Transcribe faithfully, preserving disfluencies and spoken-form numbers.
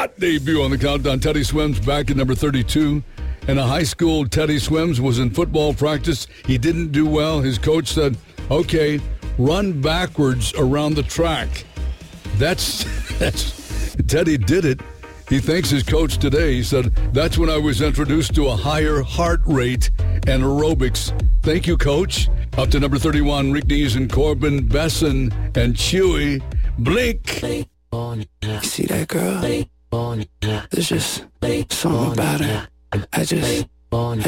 hot debut on the countdown. Teddy Swims back at number thirty-two. In a high school, Teddy Swims was in football practice. He didn't do well. His coach said, okay, run backwards around the track. That's, that's, Teddy did it. He thanks his coach today. He said, that's when I was introduced to a higher heart rate and aerobics. Thank you, Coach. Up to number thirty-one, Rick Dees and Corbin Besson and Chewy. Blink. You see that girl? There's just something about her. I just...